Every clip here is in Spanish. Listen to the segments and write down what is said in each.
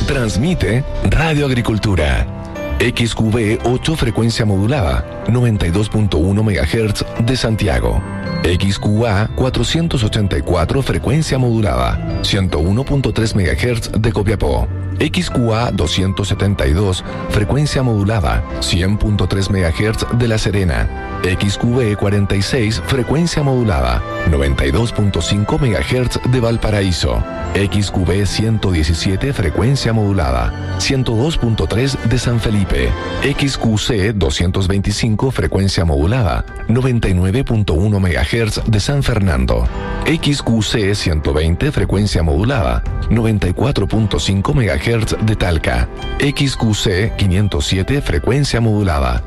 Transmite Radio Agricultura. XQB 8 frecuencia modulada, 92.1 MHz de Santiago. XQA 484 frecuencia modulada, 101.3 MHz de Copiapó. XQA 272 frecuencia modulada, 100.3 MHz de La Serena. XQB 46 frecuencia modulada, 92.5 MHz de Valparaíso. XQB 117 frecuencia modulada, 102.3 de San Felipe. XQC 225 frecuencia modulada, 99.1 MHz de San Fernando. XQC 120 frecuencia modulada, 94.5 MHz de Talca. XQC 507 frecuencia modulada,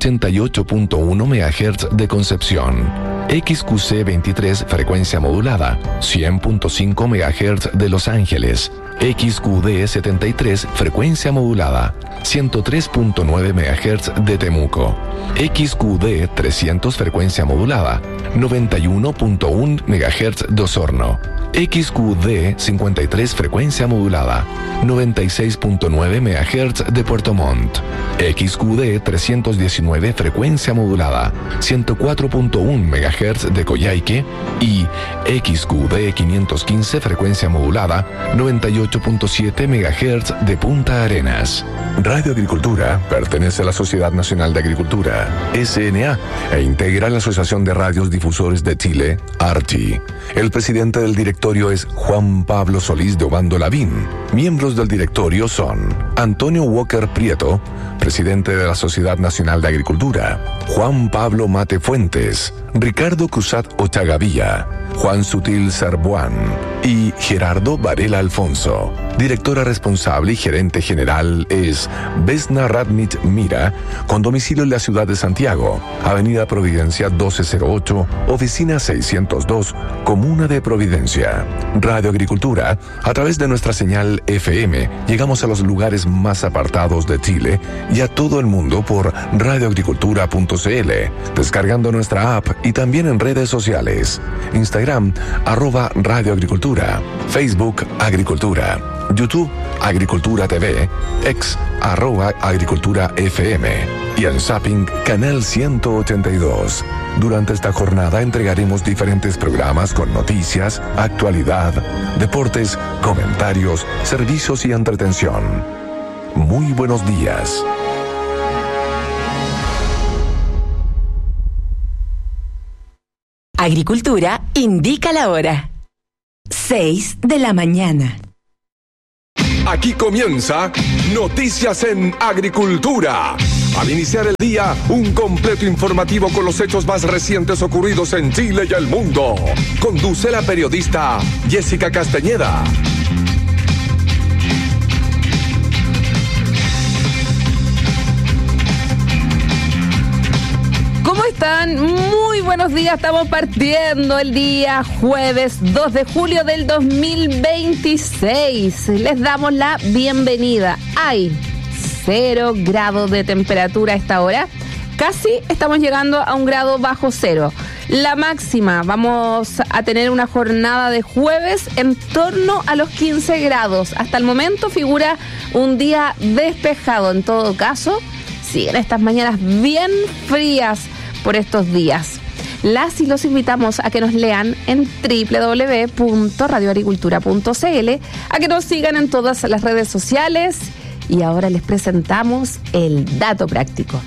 88.1 MHz de Concepción. XQC 23 frecuencia modulada, 100.5 MHz de Los Ángeles. XQD 73 frecuencia modulada, 103.9 MHz de Temuco. XQD 300 frecuencia modulada, 91.1 MHz de Osorno. XQD 53 frecuencia modulada, 96.9 MHz de Puerto Montt. XQD 319 frecuencia modulada, 104.1 MHz de Coyhaique. Y XQD 515 frecuencia modulada, 98.7 MHz de Punta Arenas. Radio Agricultura pertenece a la Sociedad Nacional de Agricultura, SNA, e integra la Asociación de Radios Difusores de Chile, ARTI. El presidente del directorio es Juan Pablo Solís de Obando Lavín. Miembros del directorio son Antonio Walker Prieto, presidente de la Sociedad Nacional de Agricultura; Juan Pablo Mate Fuentes; Ricardo Cruzat Ochagavía; Juan Sutil Sarbuán y Gerardo Varela Alfonso. Directora responsable y gerente general es Vesna Radnich Mira, con domicilio en la ciudad de Santiago, Avenida Providencia 1208, Oficina 602, Comuna de Providencia. Radio Agricultura, a través de nuestra señal FM, llegamos a los lugares más apartados de Chile y a todo el mundo por radioagricultura.cl, descargando nuestra app y también en redes sociales. Instagram, @radioagricultura, Facebook, Agricultura, YouTube, Agricultura TV, X, @Agricultura FM y en Zapping, Canal 182. Durante esta jornada entregaremos diferentes programas con noticias, actualidad, deportes, comentarios, servicios y entretención. Muy buenos días. Agricultura indica la hora. 6 de la mañana. Aquí comienza Noticias en Agricultura. Al iniciar el día, un completo informativo con los hechos más recientes ocurridos en Chile y el mundo. Conduce la periodista Jessica Castañeda. ¿Cómo están? Muy buenos días, estamos partiendo el día jueves 2 de julio del 2026. Les damos la bienvenida. Hay 0 grados de temperatura a esta hora. Casi estamos llegando a 1 grado bajo cero. La máxima, vamos a tener una jornada de jueves en torno a los 15 grados. Hasta el momento figura un día despejado. En todo caso, siguen estas mañanas bien frías por estos días. Las y los invitamos a que nos lean en www.radioagricultura.cl, a que nos sigan en todas las redes sociales y ahora les presentamos el dato práctico.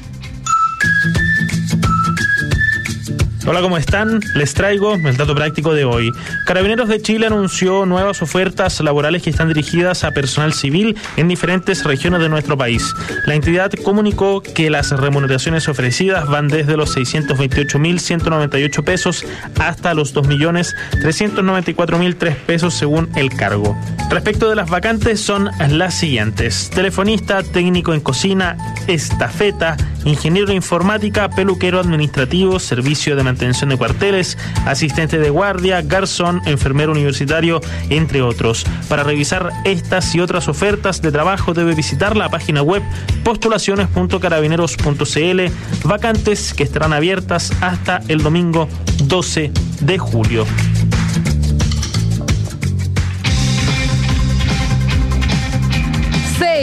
Hola, ¿cómo están? Les traigo el dato práctico de hoy. Carabineros de Chile anunció nuevas ofertas laborales que están dirigidas a personal civil en diferentes regiones de nuestro país. La entidad comunicó que las remuneraciones ofrecidas van desde los 628.198 pesos hasta los 2.394.003 pesos según el cargo. Respecto de las vacantes son las siguientes: telefonista, técnico en cocina, estafeta, ingeniero de informática, peluquero administrativo, servicio de mantención de cuarteles, asistente de guardia, garzón, enfermero universitario, entre otros. Para revisar estas y otras ofertas de trabajo debe visitar la página web postulaciones.carabineros.cl, vacantes que estarán abiertas hasta el domingo 12 de julio.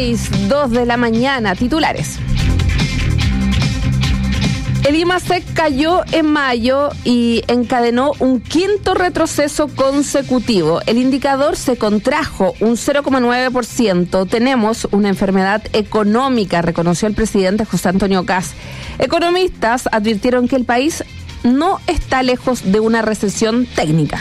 6:02 de la mañana, titulares. El IMASEC cayó en mayo y encadenó un quinto retroceso consecutivo. El indicador se contrajo un 0,9%. Tenemos una enfermedad económica, reconoció el presidente José Antonio Kast. Economistas advirtieron que el país no está lejos de una recesión técnica.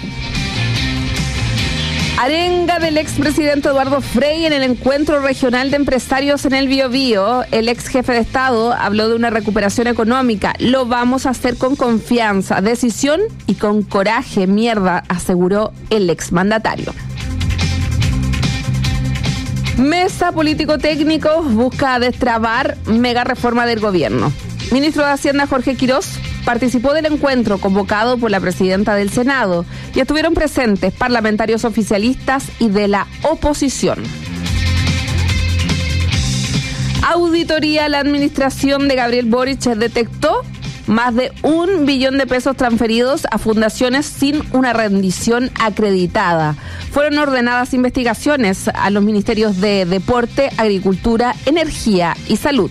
Arenga del expresidente Eduardo Frei en el encuentro regional de empresarios en el Biobío. El ex jefe de Estado habló de una recuperación económica. Lo vamos a hacer con confianza, decisión y con coraje, aseguró el exmandatario. Mesa político-técnico busca destrabar mega reforma del gobierno. Ministro de Hacienda Jorge Quirós participó del encuentro convocado por la presidenta del Senado y estuvieron presentes parlamentarios oficialistas y de la oposición. Auditoría. La administración de Gabriel Boric detectó más de 1 billón de pesos transferidos a fundaciones sin una rendición acreditada. Fueron ordenadas investigaciones a los ministerios de Deporte, Agricultura, Energía y Salud.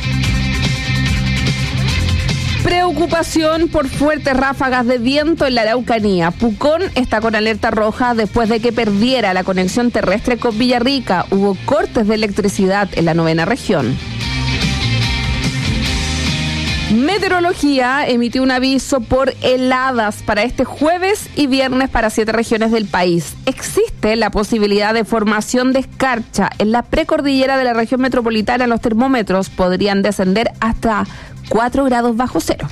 Preocupación por fuertes ráfagas de viento en la Araucanía. Pucón está con alerta roja después de que perdiera la conexión terrestre con Villarrica. Hubo cortes de electricidad en la 9ª región. Meteorología emitió un aviso por heladas para este jueves y viernes para 7 regiones del país. Existe la posibilidad de formación de escarcha en la precordillera de la región metropolitana. Los termómetros podrían descender hasta 4 grados bajo cero.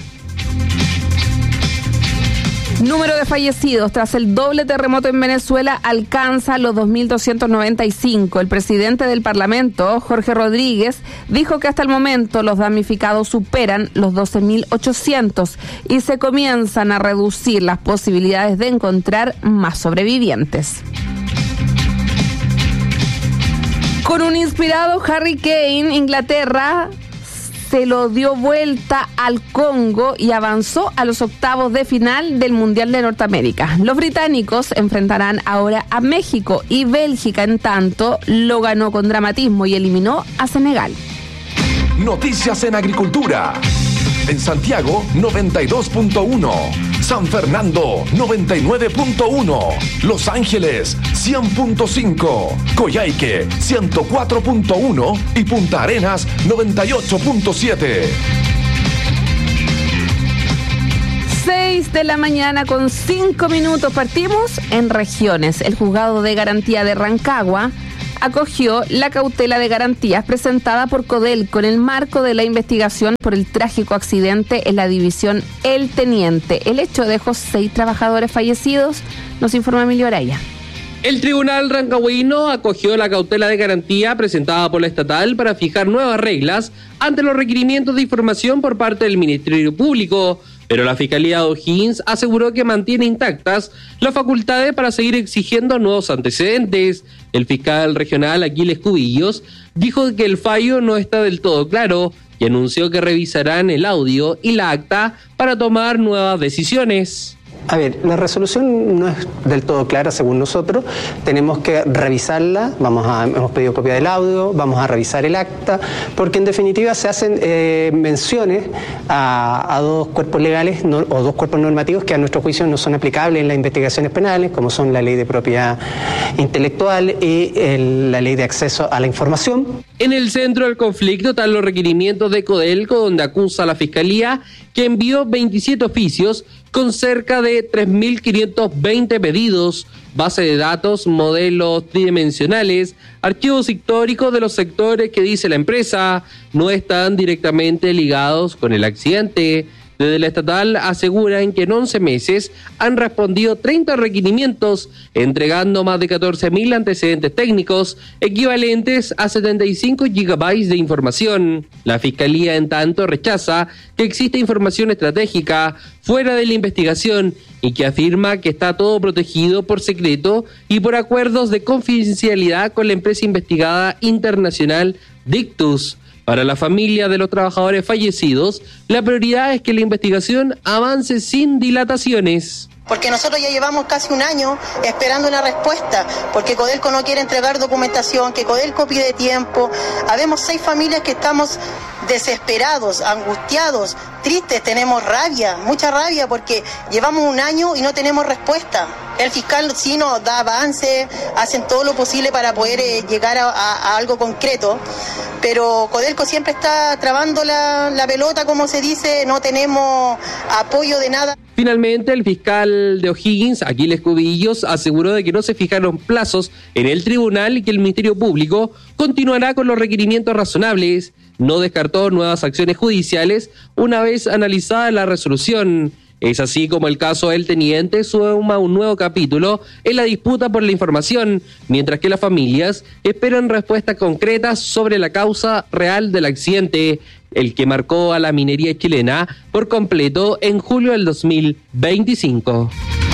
Número de fallecidos tras el doble terremoto en Venezuela alcanza los 2.295. El presidente del Parlamento, Jorge Rodríguez, dijo que hasta el momento los damnificados superan los 12.800 y se comienzan a reducir las posibilidades de encontrar más sobrevivientes. Con un inspirado Harry Kane, Inglaterra se lo dio vuelta al Congo y avanzó a los octavos de final del Mundial de Norteamérica. Los británicos enfrentarán ahora a México y Bélgica, en tanto, lo ganó con dramatismo y eliminó a Senegal. Noticias en agricultura. En Santiago, 92.1. San Fernando, 99.1. Los Ángeles, 100.5. Coyhaique, 104.1. Y Punta Arenas, 98.7. 6 de la mañana con 5 minutos. Partimos en regiones. El juzgado de garantía de Rancagua acogió la cautela de garantías presentada por Codelco en el marco de la investigación por el trágico accidente en la división El Teniente. El hecho dejó 6 trabajadores fallecidos, nos informa Emilio Araya. El tribunal rancagüino acogió la cautela de garantía presentada por la estatal para fijar nuevas reglas ante los requerimientos de información por parte del Ministerio Público, pero la Fiscalía de O'Higgins aseguró que mantiene intactas las facultades para seguir exigiendo nuevos antecedentes. El fiscal regional Aquiles Cubillos dijo que el fallo no está del todo claro y anunció que revisarán el audio y la acta para tomar nuevas decisiones. A ver, la resolución no es del todo clara según nosotros, tenemos que revisarla, hemos pedido copia del audio, vamos a revisar el acta, porque en definitiva se hacen menciones a 2 cuerpos legales o 2 cuerpos normativos que a nuestro juicio no son aplicables en las investigaciones penales, como son la ley de propiedad intelectual y la ley de acceso a la información. En el centro del conflicto están los requerimientos de Codelco, donde acusa a la Fiscalía que envió 27 oficios con cerca de 3.520 pedidos, base de datos, modelos tridimensionales, archivos históricos de los sectores que dice la empresa no están directamente ligados con el accidente. Desde la estatal aseguran que en 11 meses han respondido 30 requerimientos, entregando más de 14.000 antecedentes técnicos, equivalentes a 75 gigabytes de información. La Fiscalía, en tanto, rechaza que existe información estratégica fuera de la investigación y que afirma que está todo protegido por secreto y por acuerdos de confidencialidad con la empresa investigada internacional Dictus. Para la familia de los trabajadores fallecidos, la prioridad es que la investigación avance sin dilataciones. Porque nosotros ya llevamos casi un año esperando una respuesta, porque Codelco no quiere entregar documentación, que Codelco pide tiempo. Habemos 6 familias que estamos desesperados, angustiados, tristes, tenemos rabia, mucha rabia, porque llevamos un año y no tenemos respuesta. El fiscal sí nos da avance, hacen todo lo posible para poder llegar a algo concreto, pero Codelco siempre está trabando la pelota, como se dice, no tenemos apoyo de nada. Finalmente, el fiscal de O'Higgins, Aquiles Cubillos, aseguró de que no se fijaron plazos en el tribunal y que el Ministerio Público continuará con los requerimientos razonables. No descartó nuevas acciones judiciales una vez analizada la resolución. Es así como el caso del teniente suma un nuevo capítulo en la disputa por la información, mientras que las familias esperan respuestas concretas sobre la causa real del accidente, el que marcó a la minería chilena por completo en julio del 2025.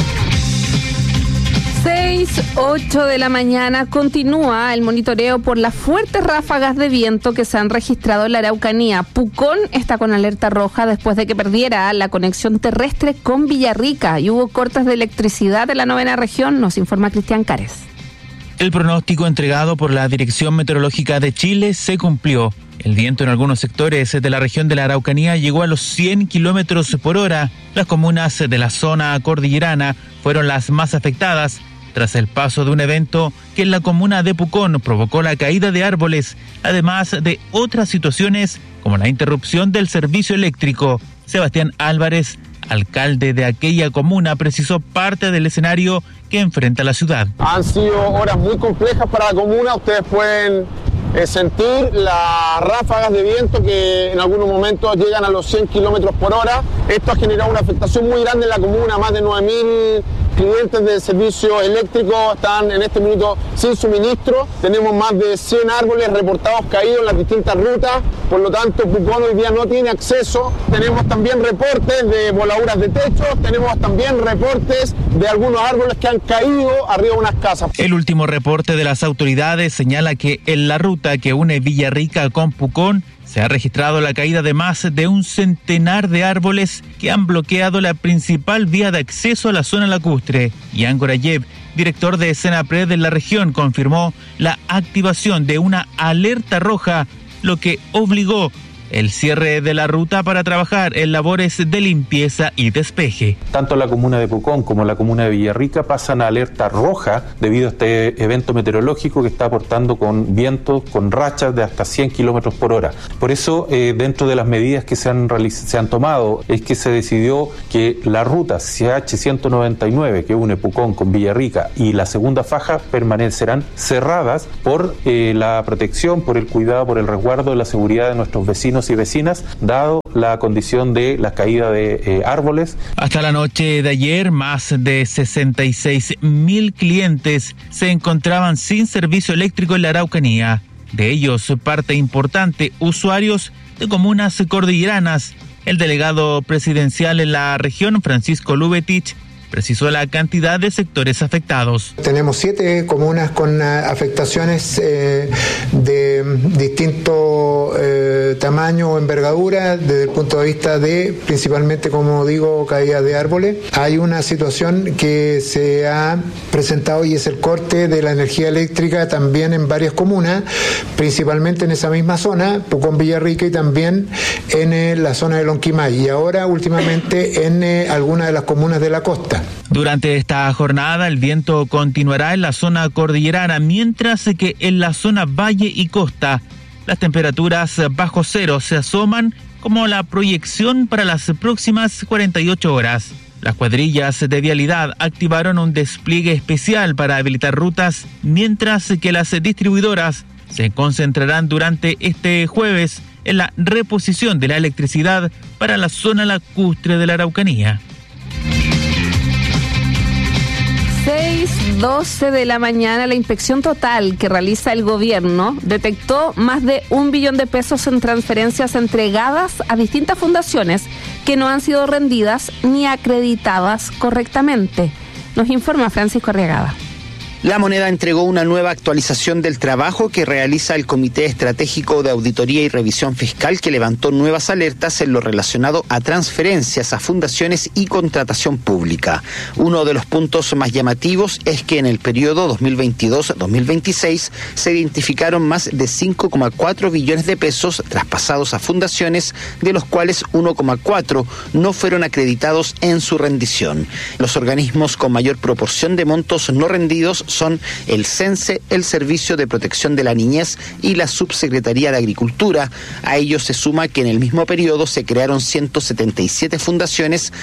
6:08 de la mañana continúa el monitoreo por las fuertes ráfagas de viento que se han registrado en la Araucanía. Pucón está con alerta roja después de que perdiera la conexión terrestre con Villarrica y hubo cortes de electricidad en la 9ª región, nos informa Cristian Cares. El pronóstico entregado por la Dirección Meteorológica de Chile se cumplió. El viento en algunos sectores de la región de la Araucanía llegó a los 100 kilómetros por hora. Las comunas de la zona cordillerana fueron las más afectadas tras el paso de un evento que en la comuna de Pucón provocó la caída de árboles, además de otras situaciones como la interrupción del servicio eléctrico. Sebastián Álvarez, alcalde de aquella comuna, precisó parte del escenario que enfrenta la ciudad. Han sido horas muy complejas para la comuna. Ustedes pueden sentir las ráfagas de viento que en algunos momentos llegan a los 100 kilómetros por hora. Esto ha generado una afectación muy grande en la comuna. Más de 9.000 clientes del servicio eléctrico están en este minuto sin suministro. Tenemos más de 100 árboles reportados caídos en las distintas rutas. Por lo tanto, Pucón hoy día no tiene acceso. Tenemos también reportes de voladuras de techo. Tenemos también reportes de algunos árboles que han caído arriba de unas casas. El último reporte de las autoridades señala que en la ruta que une Villarrica con Pucón se ha registrado la caída de más de un centenar de árboles que han bloqueado la principal vía de acceso a la zona lacustre. Ian Gorayev, director de Senapred de la región, confirmó la activación de una alerta roja, lo que obligó el cierre de la ruta para trabajar en labores de limpieza y despeje. Tanto la comuna de Pucón como la comuna de Villarrica pasan a alerta roja debido a este evento meteorológico que está aportando con vientos, con rachas de hasta 100 kilómetros por hora. Por eso, dentro de las medidas que se han tomado, es que se decidió que la ruta CH199 que une Pucón con Villarrica y la segunda faja permanecerán cerradas por la protección, por el cuidado, por el resguardo de la seguridad de nuestros vecinos y vecinas, dado la condición de la caída de árboles. Hasta la noche de ayer, más de 66.000 clientes se encontraban sin servicio eléctrico en la Araucanía. De ellos, parte importante, usuarios de comunas cordilleranas. El delegado presidencial en la región, Francisco Lubetich, precisó la cantidad de sectores afectados. Tenemos 7 comunas con afectaciones de distinto tamaño o envergadura desde el punto de vista de, principalmente, como digo, caída de árboles. Hay una situación que se ha presentado y es el corte de la energía eléctrica también en varias comunas, principalmente en esa misma zona, Pucón, Villarrica, y también en la zona de Lonquimay, y ahora últimamente en algunas de las comunas de la costa. Durante esta jornada el viento continuará en la zona cordillerana, mientras que en la zona valle y costa las temperaturas bajo cero se asoman como la proyección para las próximas 48 horas. Las cuadrillas de vialidad activaron un despliegue especial para habilitar rutas, mientras que las distribuidoras se concentrarán durante este jueves en la reposición de la electricidad para la zona lacustre de la Araucanía. 6:12 de la mañana, la inspección total que realiza el gobierno detectó más de 1 billón de pesos en transferencias entregadas a distintas fundaciones que no han sido rendidas ni acreditadas correctamente. Nos informa Francisco Arriagada. La Moneda entregó una nueva actualización del trabajo que realiza el Comité Estratégico de Auditoría y Revisión Fiscal, que levantó nuevas alertas en lo relacionado a transferencias a fundaciones y contratación pública. Uno de los puntos más llamativos es que en el periodo 2022-2026 se identificaron más de 5,4 billones de pesos traspasados a fundaciones, de los cuales 1,4 no fueron acreditados en su rendición. Los organismos con mayor proporción de montos no rendidos son el CENSE, el Servicio de Protección de la Niñez y la Subsecretaría de Agricultura. A ello se suma que en el mismo periodo se crearon 177 fundaciones,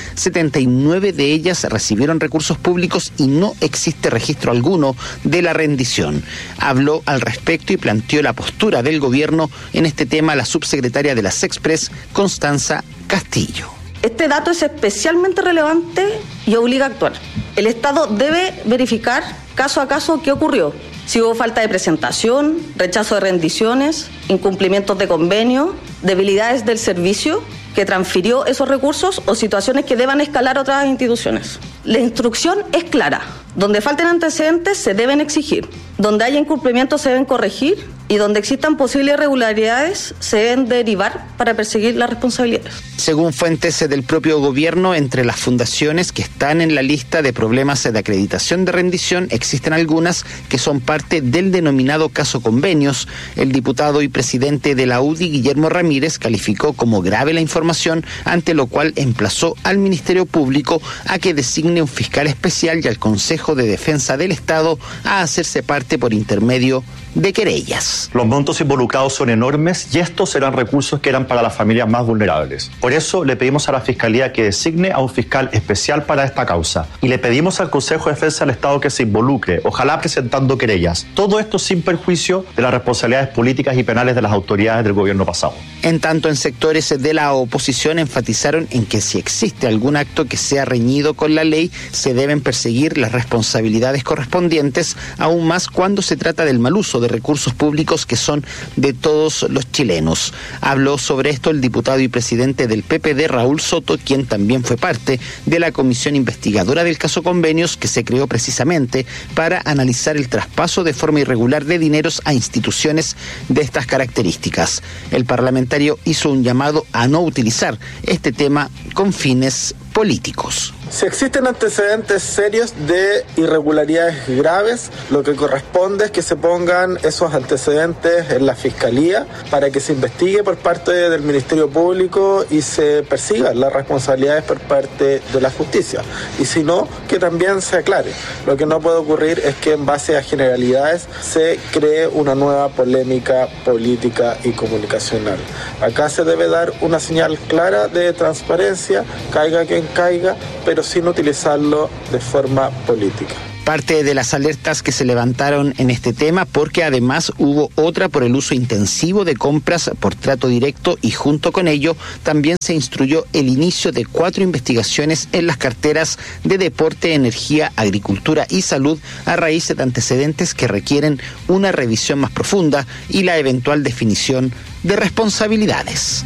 79 de ellas recibieron recursos públicos y no existe registro alguno de la rendición. Habló al respecto y planteó la postura del gobierno en este tema la subsecretaria de la Sexpress, Constanza Castillo. Este dato es especialmente relevante y obliga a actuar. El Estado debe verificar caso a caso qué ocurrió. Si hubo falta de presentación, rechazo de rendiciones, incumplimientos de convenio, debilidades del servicio que transfirió esos recursos o situaciones que deban escalar a otras instituciones. La instrucción es clara. Donde falten antecedentes se deben exigir. Donde haya incumplimientos se deben corregir y donde existan posibles irregularidades se deben derivar para perseguir las responsabilidades. Según fuentes del propio gobierno, entre las fundaciones que están en la lista de problemas de acreditación de rendición, existen algunas que son parte del denominado caso convenios. El diputado y presidente de la UDI, Guillermo Ramírez, calificó como grave la información, ante lo cual emplazó al Ministerio Público a que designe un fiscal especial y al Consejo de Defensa del Estado a hacerse parte por intermedio de querellas. Los montos involucrados son enormes y estos eran recursos que eran para las familias más vulnerables. Por eso le pedimos a la Fiscalía que designe a un fiscal especial para esta causa y le pedimos al Consejo de Defensa del Estado que se involucre, ojalá presentando querellas. Todo esto sin perjuicio de las responsabilidades políticas y penales de las autoridades del gobierno pasado. En tanto, en sectores de la oposición enfatizaron en que si existe algún acto que sea reñido con la ley, se deben perseguir las responsabilidades correspondientes, aún más cuando se trata del mal uso de recursos públicos que son de todos los chilenos. Habló sobre esto el diputado y presidente del PPD, Raúl Soto, quien también fue parte de la comisión investigadora del caso Convenios, que se creó precisamente para analizar el traspaso de forma irregular de dineros a instituciones de estas características. El parlamentario hizo un llamado a no utilizar este tema con fines políticos. Si existen antecedentes serios de irregularidades graves, lo que corresponde es que se pongan esos antecedentes en la Fiscalía para que se investigue por parte del Ministerio Público y se persigan las responsabilidades por parte de la justicia. Y si no, que también se aclare. Lo que no puede ocurrir es que en base a generalidades se cree una nueva polémica política y comunicacional. Acá se debe dar una señal clara de transparencia, caiga quien caiga, pero sin utilizarlo de forma política. Parte de las alertas que se levantaron en este tema, porque además hubo otra por el uso intensivo de compras por trato directo, y junto con ello también se instruyó el inicio de 4 investigaciones en las carteras de deporte, energía, agricultura y salud a raíz de antecedentes que requieren una revisión más profunda y la eventual definición de responsabilidades.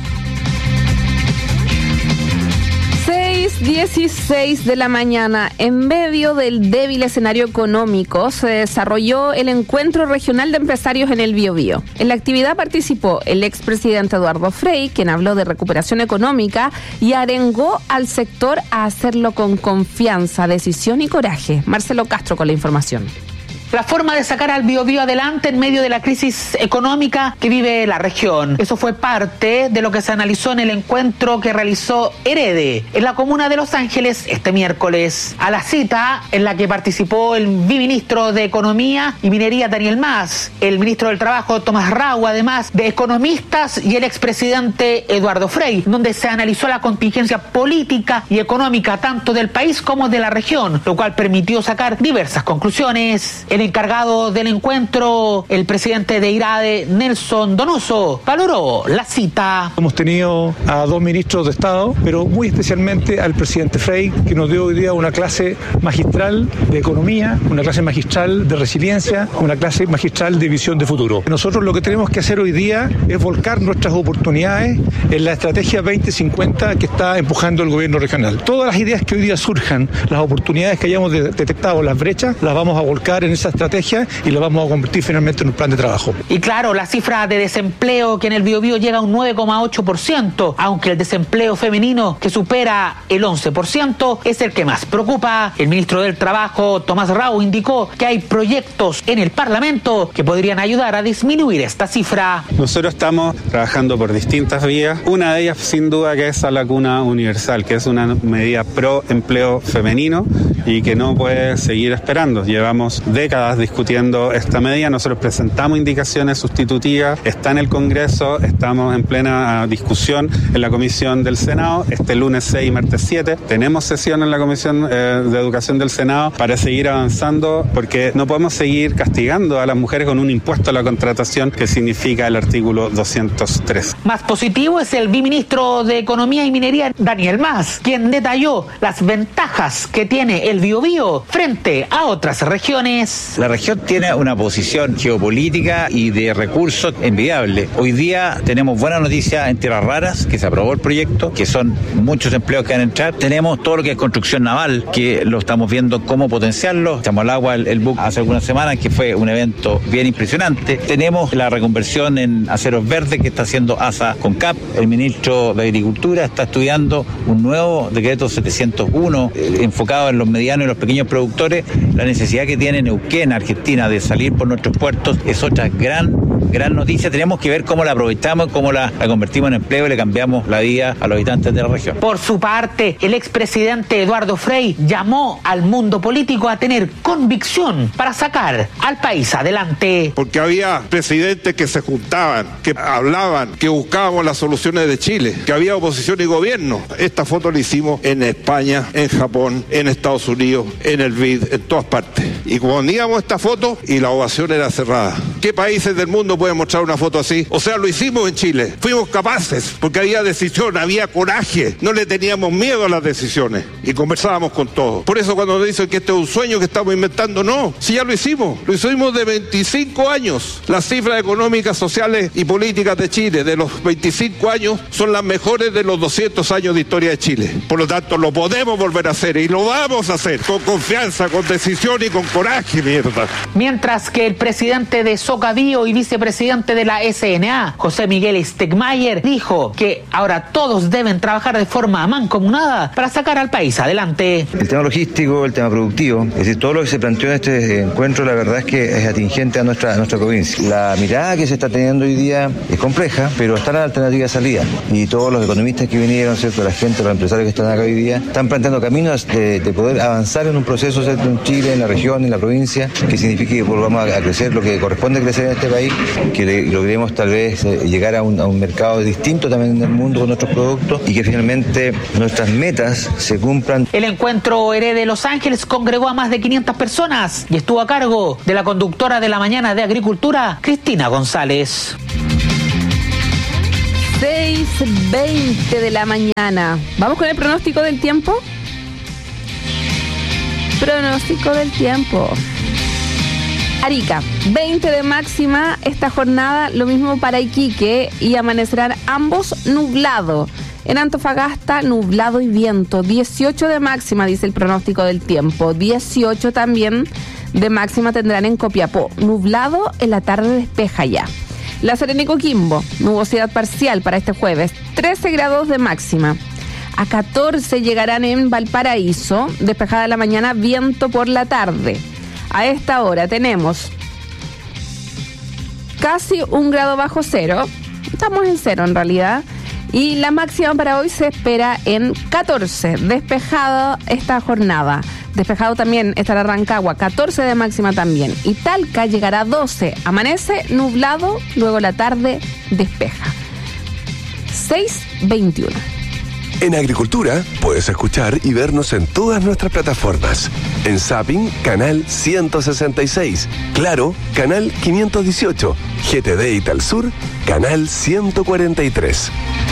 6:16 de la mañana. En medio del débil escenario económico se desarrolló el Encuentro Regional de Empresarios en el Biobío. En la actividad participó el expresidente Eduardo Frei, quien habló de recuperación económica y arengó al sector a hacerlo con confianza, decisión y coraje. Marcelo Castro con la información. La forma de sacar al Biobío adelante en medio de la crisis económica que vive la región. Eso fue parte de lo que se analizó en el encuentro que realizó Herede en la comuna de Los Ángeles este miércoles. A la cita en la que participó el viceministro de Economía y Minería Daniel Mas, el ministro del Trabajo Tomás Rau, además de economistas, y el expresidente Eduardo Frei, donde se analizó la contingencia política y económica tanto del país como de la región, lo cual permitió sacar diversas conclusiones. El encargado del encuentro, el presidente de IRADE, Nelson Donoso, valoró la cita. Hemos tenido a 2 ministros de Estado, pero muy especialmente al presidente Frei, que nos dio hoy día una clase magistral de economía, una clase magistral de resiliencia, una clase magistral de visión de futuro. Nosotros lo que tenemos que hacer hoy día es volcar nuestras oportunidades en la estrategia 2050 que está empujando el gobierno regional. Todas las ideas que hoy día surjan, las oportunidades que hayamos detectado, las brechas, las vamos a volcar en esa estrategia y lo vamos a convertir finalmente en un plan de trabajo. Y claro, la cifra de desempleo que en el Biobío llega a un 9,8%, aunque el desempleo femenino que supera el 11% es el que más preocupa. El ministro del Trabajo, Tomás Rau, indicó que hay proyectos en el Parlamento que podrían ayudar a disminuir esta cifra. Nosotros estamos trabajando por distintas vías. Una de ellas, sin duda, que es a la cuna universal, que es una medida pro empleo femenino y que no puede seguir esperando. Llevamos décadas discutiendo esta medida. Nosotros presentamos indicaciones sustitutivas. Está en el Congreso. Estamos en plena discusión en la Comisión del Senado. Este lunes 6 y martes 7 tenemos sesión en la Comisión de Educación del Senado para seguir avanzando, porque no podemos seguir castigando a las mujeres con un impuesto a la contratación que significa el artículo 203. Más positivo es el viceministro de Economía y Minería, Daniel Mas, quien detalló las ventajas que tiene el Biobío frente a otras regiones. La región tiene una posición geopolítica y de recursos envidiable. Hoy día tenemos buena noticia en Tierras Raras, que se aprobó el proyecto, que son muchos empleos que van a entrar. Tenemos todo lo que es construcción naval, que lo estamos viendo cómo potenciarlo. Echamos al agua el BUC hace algunas semanas, que fue un evento bien impresionante. Tenemos la reconversión en aceros verdes que está haciendo ASA con CAP. El ministro de Agricultura está estudiando un nuevo decreto 701 enfocado en los medianos y los pequeños productores. La necesidad que tiene Neuquén, Argentina, de salir por nuestros puertos es otra gran noticia. Tenemos que ver cómo la aprovechamos, cómo la convertimos en empleo y le cambiamos la vida a los habitantes de la región. Por su parte, el expresidente Eduardo Frei llamó al mundo político a tener convicción para sacar al país adelante. Porque había presidentes que se juntaban, que hablaban, que buscábamos las soluciones de Chile, que había oposición y gobierno. Esta foto la hicimos en España, en Japón, en Estados Unidos, en el BID, en todas partes. Y poníamos esta foto y la ovación era cerrada. ¿Qué países del mundo pueden mostrar una foto así? O sea, lo hicimos en Chile. Fuimos capaces, porque había decisión, había coraje. No le teníamos miedo a las decisiones y conversábamos con todos. Por eso cuando dicen que este es un sueño que estamos inventando, no. Si ya lo hicimos de 25 años. Las cifras económicas, sociales y políticas de Chile de los 25 años son las mejores de los 200 años de historia de Chile. Por lo tanto, lo podemos volver a hacer y lo vamos a hacer con confianza, con decisión y con coraje, mierda. Mientras que el presidente de Socabío y vicepresidente de la SNA, José Miguel Stegmayer, dijo que ahora todos deben trabajar de forma mancomunada para sacar al país adelante. El tema logístico, el tema productivo, es decir, todo lo que se planteó en este encuentro, la verdad es que es atingente a nuestra provincia. La mirada que se está teniendo hoy día es compleja, pero está la alternativa de salida. Y todos los economistas que vinieron, ¿cierto?, la gente, los empresarios que están acá hoy día, están planteando caminos de poder avanzar en un proceso, ¿cierto?, en Chile, en la región, en la provincia, que signifique que volvamos a crecer lo que corresponde crecer en este país, que logremos tal vez llegar a un mercado distinto también en el mundo con nuestros productos y que finalmente nuestras metas se cumplan. El encuentro Herede Los Ángeles congregó a más de 500 personas y estuvo a cargo de la conductora de la mañana de Agricultura, Cristina González. 6:20 de la mañana. ¿Vamos con el pronóstico del tiempo? Pronóstico del tiempo. Arica, 20 de máxima esta jornada, lo mismo para Iquique, y amanecerán ambos nublado. En Antofagasta, nublado y viento, 18 de máxima, dice el pronóstico del tiempo. 18 también de máxima tendrán en Copiapó, nublado, en la tarde despeja ya. La Serena y Coquimbo, nubosidad parcial para este jueves, 13 grados de máxima. A 14 llegarán en Valparaíso, despejada la mañana, viento por la tarde. A esta hora tenemos casi 1 grado bajo cero, estamos en cero en realidad, y la máxima para hoy se espera en 14, despejado esta jornada. Despejado también estará Rancagua, 14 de máxima también. Y Talca llegará a 12, amanece nublado, luego la tarde despeja. 6:21. En Agricultura puedes escuchar y vernos en todas nuestras plataformas. En Zapping, canal 166. Claro, canal 518. GTD y Talsur, canal 143.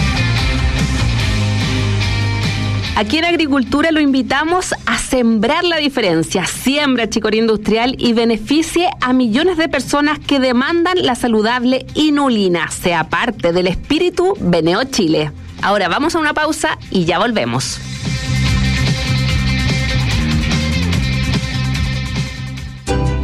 Aquí en Agricultura lo invitamos a sembrar la diferencia. Siembra chicoría industrial y beneficie a millones de personas que demandan la saludable inulina. Sea parte del espíritu Beneo Chile. Ahora vamos a una pausa y ya volvemos.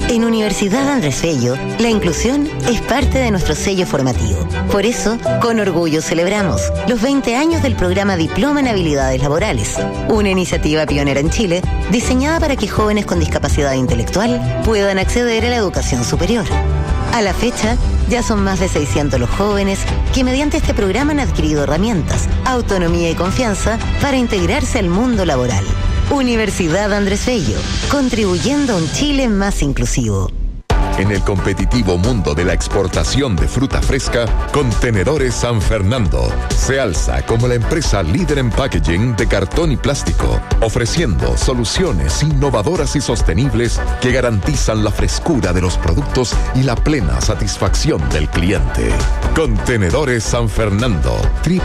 En Universidad Andrés Bello, la inclusión es parte de nuestro sello formativo. Por eso, con orgullo celebramos los 20 años del programa Diploma en Habilidades Laborales, una iniciativa pionera en Chile diseñada para que jóvenes con discapacidad intelectual puedan acceder a la educación superior. A la fecha, ya son más de 600 los jóvenes que mediante este programa han adquirido herramientas, autonomía y confianza para integrarse al mundo laboral. Universidad Andrés Bello, contribuyendo a un Chile más inclusivo. En el competitivo mundo de la exportación de fruta fresca, Contenedores San Fernando se alza como la empresa líder en packaging de cartón y plástico, ofreciendo soluciones innovadoras y sostenibles que garantizan la frescura de los productos y la plena satisfacción del cliente. Contenedores San Fernando,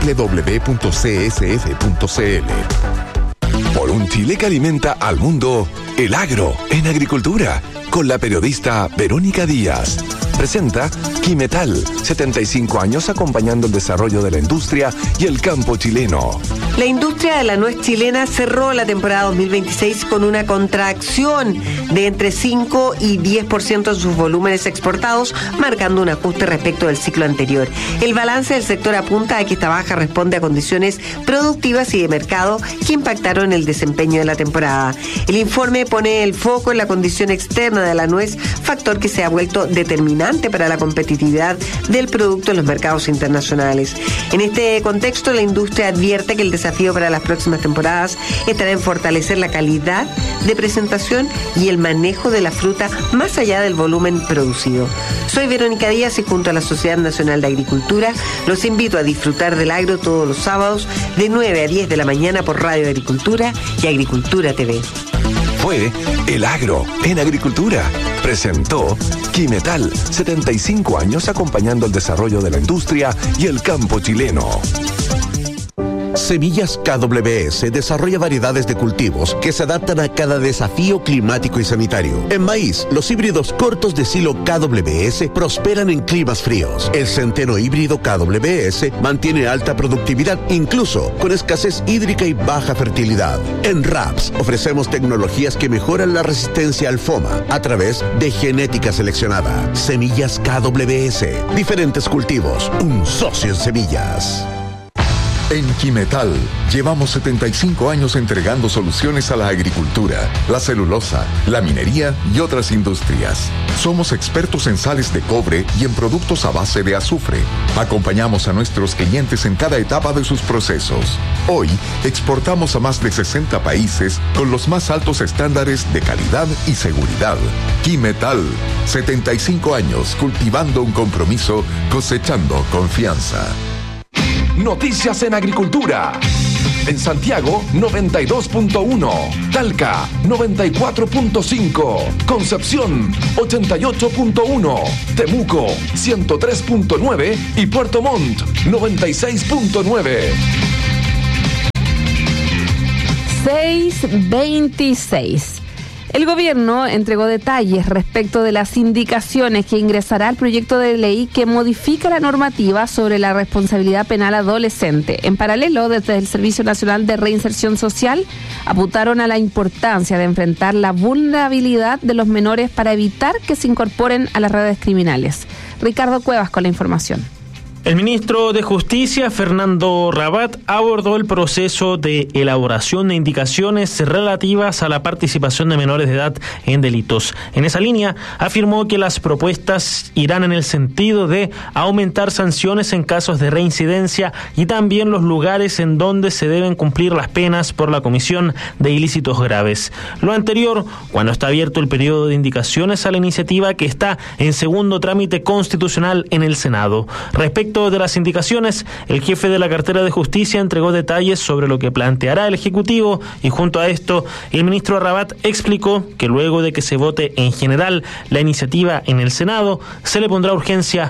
www.csf.cl. Por un Chile que alimenta al mundo, el agro en agricultura, con la periodista Verónica Díaz. Presenta Quimetal, 75 años acompañando el desarrollo de la industria y el campo chileno. La industria de la nuez chilena cerró la temporada 2026 con una contracción de entre 5 y 10% en sus volúmenes exportados, marcando un ajuste respecto del ciclo anterior. El balance del sector apunta a que esta baja responde a condiciones productivas y de mercado que impactaron el desempeño de la temporada. El informe pone el foco en la condición externa de la nuez, factor que se ha vuelto determinante para la competitividad del producto en los mercados internacionales. En este contexto, la industria advierte que el desafío para las próximas temporadas estará en fortalecer la calidad de presentación y el manejo de la fruta más allá del volumen producido. Soy Verónica Díaz y junto a la Sociedad Nacional de Agricultura los invito a disfrutar del agro todos los sábados de 9 a 10 de la mañana por Radio Agricultura y Agricultura TV. Fue El Agro en Agricultura. Presentó Quimetal, 75 años acompañando el desarrollo de la industria y el campo chileno. Semillas KWS desarrolla variedades de cultivos que se adaptan a cada desafío climático y sanitario. En maíz, los híbridos cortos de silo KWS prosperan en climas fríos. El centeno híbrido KWS mantiene alta productividad, incluso con escasez hídrica y baja fertilidad. En raps, ofrecemos tecnologías que mejoran la resistencia al FOMA a través de genética seleccionada. Semillas KWS. Diferentes cultivos. Un socio en semillas. En Quimetal llevamos 75 años entregando soluciones a la agricultura, la celulosa, la minería y otras industrias. Somos expertos en sales de cobre y en productos a base de azufre. Acompañamos a nuestros clientes en cada etapa de sus procesos. Hoy exportamos a más de 60 países con los más altos estándares de calidad y seguridad. Quimetal, 75 años cultivando un compromiso, cosechando confianza. Noticias en Agricultura. En Santiago, 92.1. Talca, 94.5. Concepción, 88.1. Temuco, 103.9. Y Puerto Montt, 96.9. 6:26. El gobierno entregó detalles respecto de las indicaciones que ingresará al proyecto de ley que modifica la normativa sobre la responsabilidad penal adolescente. En paralelo, desde el Servicio Nacional de Reinserción Social, apuntaron a la importancia de enfrentar la vulnerabilidad de los menores para evitar que se incorporen a las redes criminales. Ricardo Cuevas con la información. El ministro de Justicia, Fernando Rabat, abordó el proceso de elaboración de indicaciones relativas a la participación de menores de edad en delitos. En esa línea, afirmó que las propuestas irán en el sentido de aumentar sanciones en casos de reincidencia y también los lugares en donde se deben cumplir las penas por la comisión de ilícitos graves. Lo anterior, cuando está abierto el periodo de indicaciones a la iniciativa que está en segundo trámite constitucional en el Senado. Respecto de las indicaciones, el jefe de la cartera de Justicia entregó detalles sobre lo que planteará el Ejecutivo y junto a esto, el ministro Rabat explicó que luego de que se vote en general la iniciativa en el Senado, se le pondrá urgencia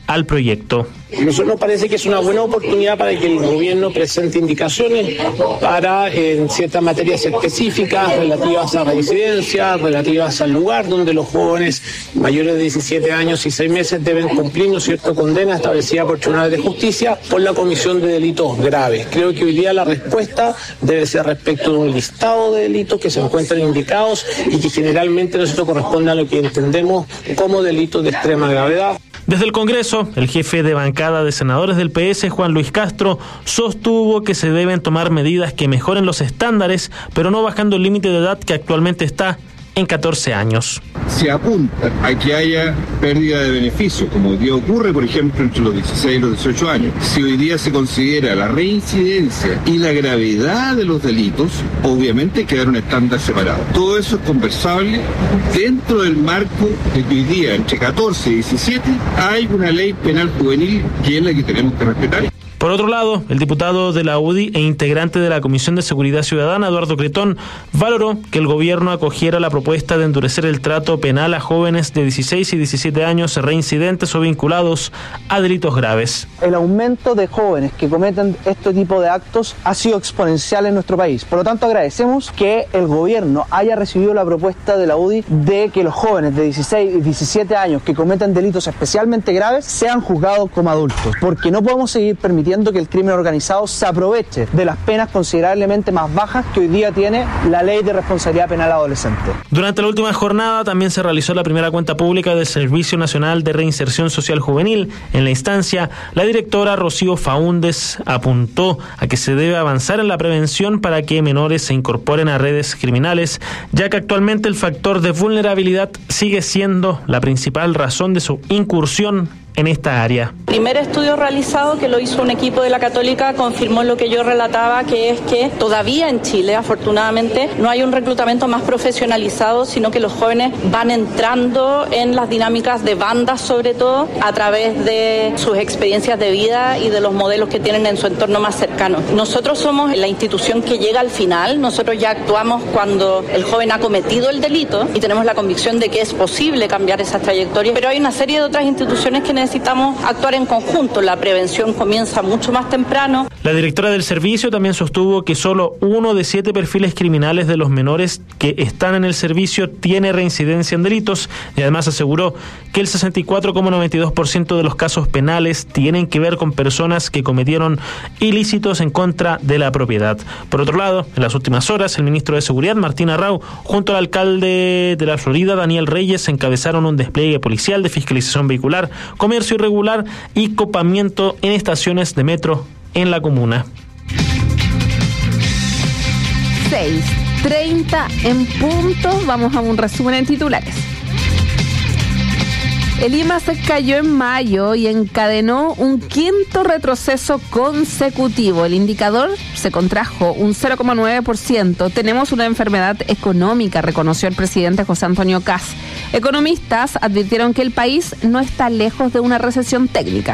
al proyecto. Nosotros nos parece que es una buena oportunidad para que el gobierno presente indicaciones para en ciertas materias específicas relativas a reincidencia, relativas al lugar donde los jóvenes mayores de 17 años y 6 meses deben cumplir, ¿no es cierto?, condena establecida por tribunales de justicia por la comisión de delitos graves. Creo que hoy día la respuesta debe ser respecto de un listado de delitos que se encuentran indicados y que generalmente nosotros corresponde a lo que entendemos como delitos de extrema gravedad. Desde el Congreso, el jefe de bancada de senadores del PS, Juan Luis Castro, sostuvo que se deben tomar medidas que mejoren los estándares, pero no bajando el límite de edad que actualmente está en 14 años. Se apunta a que haya pérdida de beneficios, como hoy día ocurre, por ejemplo, entre los 16 y los 18 años. Si hoy día se considera la reincidencia y la gravedad de los delitos, obviamente queda un estándar separado. Todo eso es conversable dentro del marco de que hoy día, entre 14 y 17, hay una ley penal juvenil que es la que tenemos que respetar. Por otro lado, el diputado de la UDI e integrante de la Comisión de Seguridad Ciudadana, Eduardo Cretón, valoró que el gobierno acogiera la propuesta de endurecer el trato penal a jóvenes de 16 y 17 años reincidentes o vinculados a delitos graves. El aumento de jóvenes que cometen este tipo de actos ha sido exponencial en nuestro país. Por lo tanto, agradecemos que el gobierno haya recibido la propuesta de la UDI de que los jóvenes de 16 y 17 años que cometen delitos especialmente graves sean juzgados como adultos, porque no podemos seguir permitiendo que el crimen organizado se aproveche de las penas considerablemente más bajas que hoy día tiene la Ley de Responsabilidad Penal Adolescente. Durante la última jornada también se realizó la primera cuenta pública del Servicio Nacional de Reinserción Social Juvenil. En la instancia, la directora Rocío Faúndez apuntó a que se debe avanzar en la prevención para que menores se incorporen a redes criminales, ya que actualmente el factor de vulnerabilidad sigue siendo la principal razón de su incursión en esta área. El primer estudio realizado, que lo hizo un equipo de la Católica, confirmó lo que yo relataba, que es que todavía en Chile, afortunadamente, no hay un reclutamiento más profesionalizado, sino que los jóvenes van entrando en las dinámicas de bandas, sobre todo, a través de sus experiencias de vida y de los modelos que tienen en su entorno más cercano. Nosotros somos la institución que llega al final, nosotros ya actuamos cuando el joven ha cometido el delito y tenemos la convicción de que es posible cambiar esas trayectorias, pero hay una serie de otras instituciones que necesitamos actuar en conjunto. La prevención comienza mucho más temprano. La directora del servicio también sostuvo que solo 1 de 7 perfiles criminales de los menores que están en el servicio tiene reincidencia en delitos y además aseguró que el 64,92% de los casos penales tienen que ver con personas que cometieron ilícitos en contra de la propiedad. Por otro lado, en las últimas horas, el ministro de Seguridad, Martín Arrau, junto al alcalde de la Florida, Daniel Reyes, encabezaron un despliegue policial de fiscalización vehicular, comercio irregular y copamiento en estaciones de metro en la comuna. 6:30 en punto. Vamos a un resumen en titulares. El IMAX cayó en mayo y encadenó un quinto retroceso consecutivo. El indicador se contrajo un 0,9%. Tenemos una enfermedad económica, reconoció el presidente José Antonio Kast. Economistas advirtieron que el país no está lejos de una recesión técnica.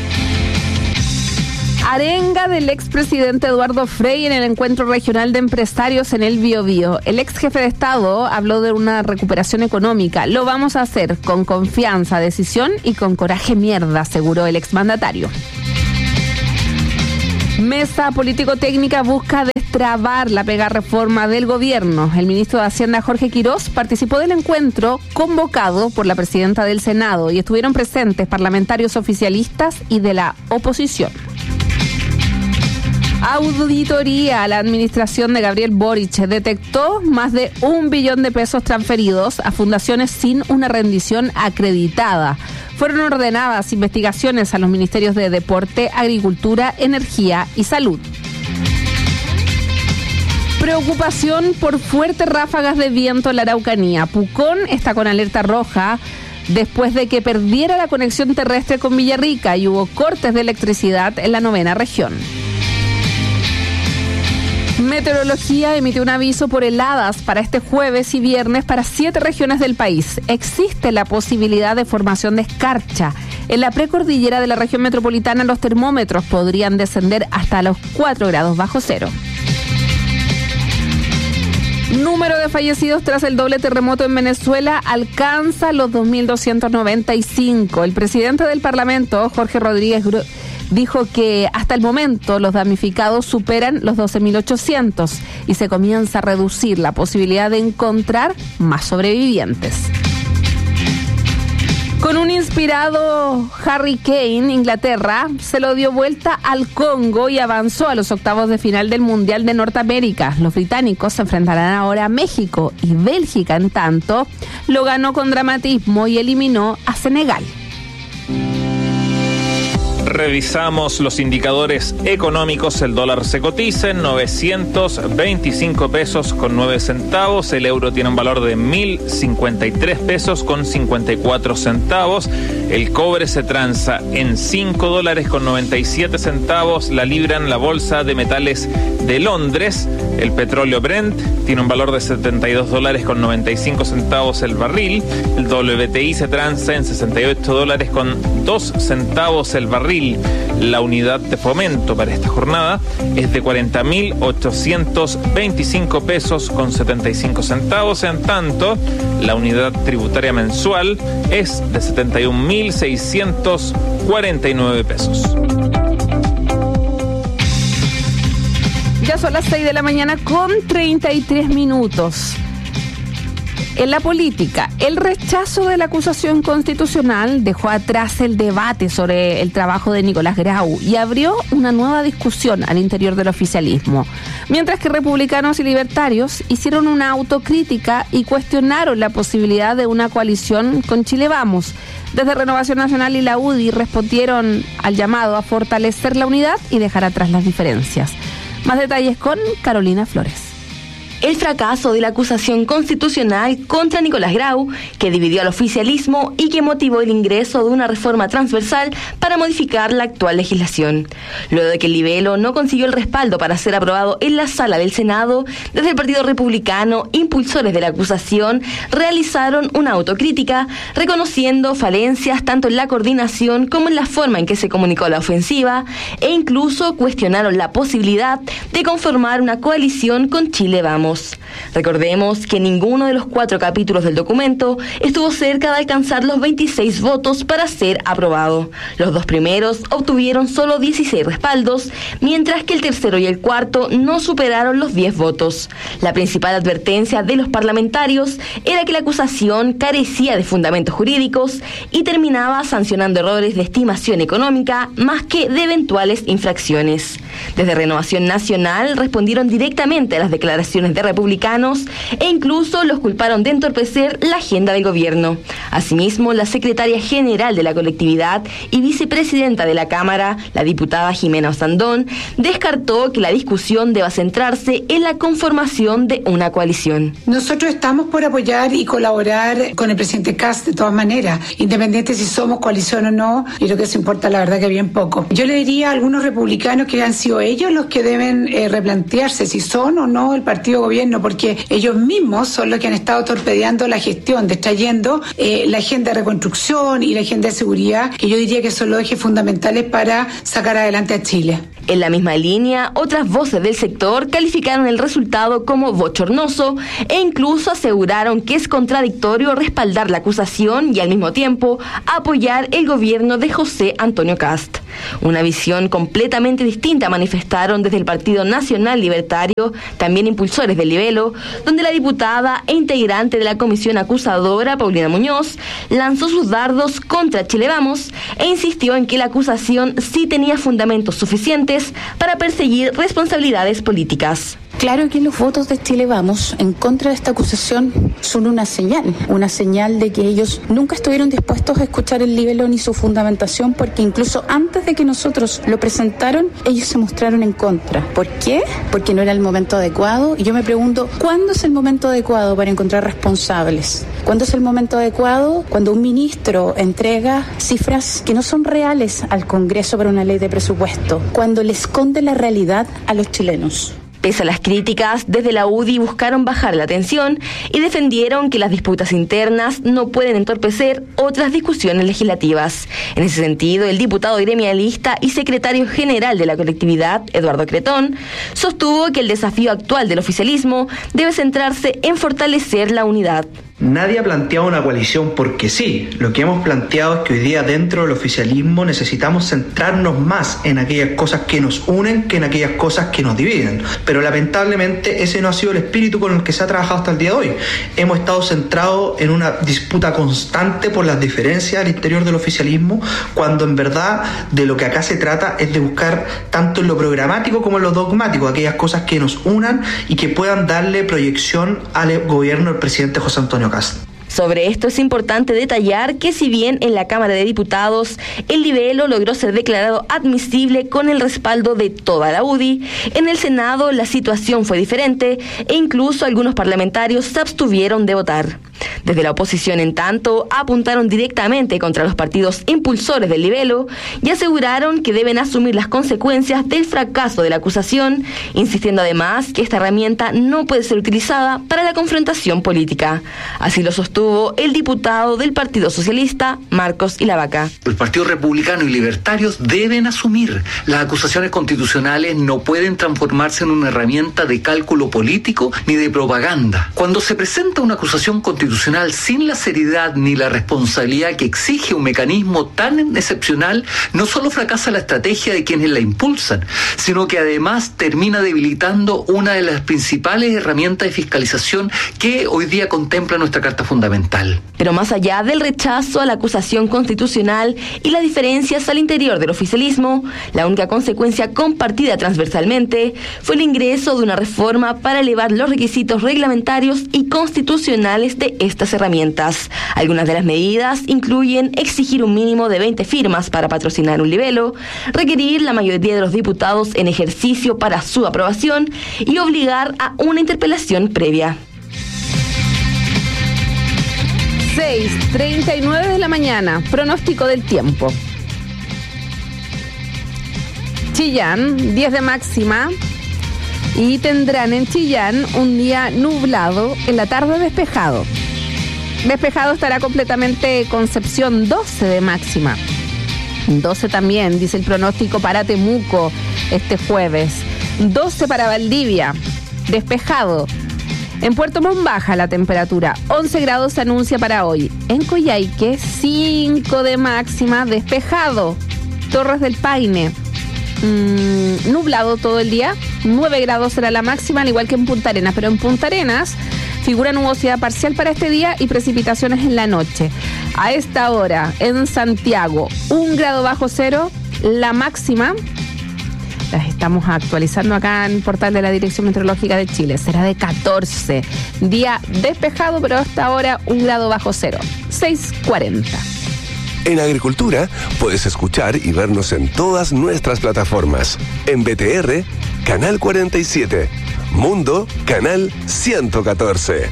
Arenga del expresidente Eduardo Frei en el encuentro regional de empresarios en el Biobío. El ex jefe de Estado habló de una recuperación económica. Lo vamos a hacer con confianza, decisión y con coraje mierda, aseguró el exmandatario. Mesa político-técnica busca destrabar la pega reforma del gobierno. El ministro de Hacienda, Jorge Quirós, participó del encuentro convocado por la presidenta del Senado y estuvieron presentes parlamentarios oficialistas y de la oposición. Auditoría a la administración de Gabriel Boric detectó más de 1 billón de pesos transferidos a fundaciones sin una rendición acreditada. Fueron ordenadas investigaciones a los ministerios de Deporte, Agricultura, Energía y Salud. Preocupación por fuertes ráfagas de viento en la Araucanía. Pucón está con alerta roja después de que perdiera la conexión terrestre con Villarrica y hubo cortes de electricidad en la 9ª región. Meteorología emitió un aviso por heladas para este jueves y viernes para 7 regiones del país. Existe la posibilidad de formación de escarcha. En la precordillera de la región metropolitana los termómetros podrían descender hasta los 4 grados bajo cero. Número de fallecidos tras el doble terremoto en Venezuela alcanza los 2.295. El presidente del Parlamento, Jorge Rodríguez, dijo que hasta el momento los damnificados superan los 12.800 y se comienza a reducir la posibilidad de encontrar más sobrevivientes. Con un inspirado Harry Kane, Inglaterra se lo dio vuelta al Congo y avanzó a los octavos de final del Mundial de Norteamérica. Los británicos se enfrentarán ahora a México y Bélgica, en tanto, lo ganó con dramatismo y eliminó a Senegal. Revisamos los indicadores económicos. El dólar se cotiza en 925 pesos con 9 centavos. El euro tiene un valor de 1.053 pesos con 54 centavos. El cobre se transa en 5 dólares con 97 centavos. La libra en la bolsa de metales de Londres. El petróleo Brent tiene un valor de 72 dólares con 95 centavos el barril. El WTI se transa en 68 dólares con 2 centavos el barril. La unidad de fomento para esta jornada es de 40.825 pesos con 75 centavos. En tanto, la unidad tributaria mensual es de 71.649 pesos. Ya son las 6 de la mañana con 33 minutos. En la política, el rechazo de la acusación constitucional dejó atrás el debate sobre el trabajo de Nicolás Grau y abrió una nueva discusión al interior del oficialismo, mientras que republicanos y libertarios hicieron una autocrítica y cuestionaron la posibilidad de una coalición con Chile Vamos. Desde Renovación Nacional y la UDI respondieron al llamado a fortalecer la unidad y dejar atrás las diferencias. Más detalles con Carolina Flores. El fracaso de la acusación constitucional contra Nicolás Grau, que dividió al oficialismo y que motivó el ingreso de una reforma transversal para modificar la actual legislación. Luego de que el libelo no consiguió el respaldo para ser aprobado en la sala del Senado, desde el Partido Republicano, impulsores de la acusación realizaron una autocrítica, reconociendo falencias tanto en la coordinación como en la forma en que se comunicó la ofensiva, e incluso cuestionaron la posibilidad de conformar una coalición con Chile Vamos. Recordemos que ninguno de los 4 capítulos del documento estuvo cerca de alcanzar los 26 votos para ser aprobado. Los 2 primeros obtuvieron solo 16 respaldos, mientras que el tercero y el cuarto no superaron los 10 votos. La principal advertencia de los parlamentarios era que la acusación carecía de fundamentos jurídicos y terminaba sancionando errores de estimación económica más que de eventuales infracciones. Desde Renovación Nacional respondieron directamente a las declaraciones de republicanos e incluso los culparon de entorpecer la agenda del gobierno. Asimismo, la secretaria general de la colectividad y vicepresidenta de la Cámara, la diputada Jimena Osandón, descartó que la discusión deba centrarse en la conformación de una coalición. Nosotros estamos por apoyar y colaborar con el presidente Kast de todas maneras, independiente si somos coalición o no. Yo creo que eso importa la verdad que bien poco. Yo le diría a algunos republicanos que han sido ellos los que deben replantearse si son o no el partido gobierno, porque ellos mismos son los que han estado torpedeando la gestión, distrayendo la agenda de reconstrucción y la agenda de seguridad, que yo diría que son los ejes fundamentales para sacar adelante a Chile. En la misma línea, otras voces del sector calificaron el resultado como bochornoso e incluso aseguraron que es contradictorio respaldar la acusación y al mismo tiempo apoyar el gobierno de José Antonio Kast. Una visión completamente distinta manifestaron desde el Partido Nacional Libertario, también impulsores del libelo, donde la diputada e integrante de la comisión acusadora, Paulina Muñoz, lanzó sus dardos contra Chile Vamos e insistió en que la acusación sí tenía fundamentos suficientes para perseguir responsabilidades políticas. Claro que los votos de Chile Vamos en contra de esta acusación son una señal de que ellos nunca estuvieron dispuestos a escuchar el libelo ni su fundamentación, porque incluso antes de que nosotros lo presentaron, ellos se mostraron en contra. ¿Por qué? Porque no era el momento adecuado. Y yo me pregunto, ¿cuándo es el momento adecuado para encontrar responsables? ¿Cuándo es el momento adecuado? Cuando un ministro entrega cifras que no son reales al Congreso para una ley de presupuesto, cuando le esconde la realidad a los chilenos. Pese a las críticas, desde la UDI buscaron bajar la tensión y defendieron que las disputas internas no pueden entorpecer otras discusiones legislativas. En ese sentido, el diputado gremialista y secretario general de la colectividad, Eduardo Cretón, sostuvo que el desafío actual del oficialismo debe centrarse en fortalecer la unidad. Nadie ha planteado una coalición porque sí. Lo que hemos planteado es que hoy día dentro del oficialismo necesitamos centrarnos más en aquellas cosas que nos unen que en aquellas cosas que nos dividen. Pero lamentablemente ese no ha sido el espíritu con el que se ha trabajado hasta el día de hoy. Hemos estado centrados en una disputa constante por las diferencias al interior del oficialismo, cuando en verdad de lo que acá se trata es de buscar tanto en lo programático como en lo dogmático aquellas cosas que nos unan y que puedan darle proyección al gobierno del presidente José Antonio Kast. Sobre esto es importante detallar que si bien en la Cámara de Diputados el libelo logró ser declarado admisible con el respaldo de toda la UDI, en el Senado la situación fue diferente e incluso algunos parlamentarios se abstuvieron de votar. Desde la oposición, en tanto, apuntaron directamente contra los partidos impulsores del libelo y aseguraron que deben asumir las consecuencias del fracaso de la acusación, insistiendo además que esta herramienta no puede ser utilizada para la confrontación política. Así lo sostuvo el diputado del Partido Socialista, Marcos Ilavaca. El Partido Republicano y Libertarios deben asumir las acusaciones constitucionales, no pueden transformarse en una herramienta de cálculo político ni de propaganda. Cuando se presenta una acusación constitucional sin la seriedad ni la responsabilidad que exige un mecanismo tan excepcional, no solo fracasa la estrategia de quienes la impulsan, sino que además termina debilitando una de las principales herramientas de fiscalización que hoy día contempla nuestra Carta Fundamental. Pero más allá del rechazo a la acusación constitucional y las diferencias al interior del oficialismo, la única consecuencia compartida transversalmente fue el ingreso de una reforma para elevar los requisitos reglamentarios y constitucionales de estas herramientas. Algunas de las medidas incluyen exigir un mínimo de 20 firmas para patrocinar un libelo, requerir la mayoría de los diputados en ejercicio para su aprobación y obligar a una interpelación previa. 6:39 de la mañana, pronóstico del tiempo. Chillán, 10 de máxima. Y tendrán en Chillán un día nublado, en la tarde despejado. Despejado estará completamente Concepción, 12 de máxima. 12 también, dice el pronóstico para Temuco este jueves. 12 para Valdivia, despejado. En Puerto Montt baja la temperatura, 11 grados se anuncia para hoy. En Coyhaique, 5 de máxima, despejado. Torres del Paine, nublado todo el día, 9 grados será la máxima, al igual que en Punta Arenas, pero en Punta Arenas figura nubosidad parcial para este día y precipitaciones en la noche. A esta hora, en Santiago, 1 grado bajo cero, la máxima, las estamos actualizando acá en el portal de la Dirección Meteorológica de Chile, será de 14, día despejado, pero hasta ahora 1 grado bajo cero, 6:40. En Agricultura puedes escuchar y vernos en todas nuestras plataformas. En BTR, Canal 47. Mundo, Canal 114.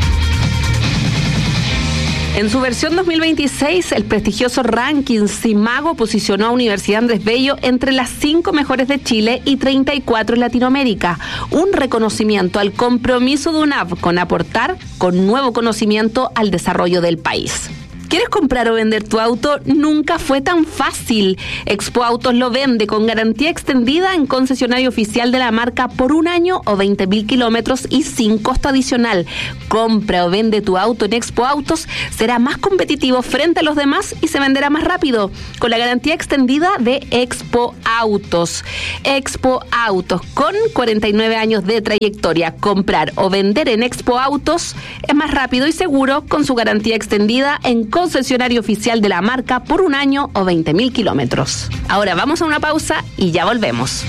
En su versión 2026, el prestigioso ranking Simago posicionó a Universidad Andrés Bello entre las 5 mejores de Chile y 34 en Latinoamérica. Un reconocimiento al compromiso de UNAV con aportar con nuevo conocimiento al desarrollo del país. ¿Quieres comprar o vender tu auto? Nunca fue tan fácil. Expo Autos lo vende con garantía extendida en concesionario oficial de la marca por 1 año o 20.000 kilómetros y sin costo adicional. Compra o vende tu auto en Expo Autos, será más competitivo frente a los demás y se venderá más rápido con la garantía extendida de Expo Autos. Expo Autos, con 49 años de trayectoria. Comprar o vender en Expo Autos es más rápido y seguro con su garantía extendida en concesionario oficial de la marca por 1 año o 20.000 kilómetros. Ahora vamos a una pausa y ya volvemos.